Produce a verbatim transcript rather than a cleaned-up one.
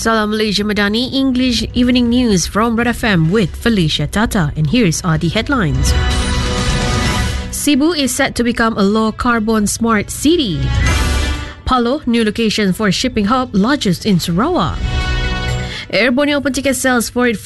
Salam Malaysia Madani, English Evening News from Red F M with Felicia Tata. And here's are the headlines. Cebu is set to become a low-carbon smart city. Palo, new location for shipping hub, largest in Sarawak. Air Borneo open ticket sales for its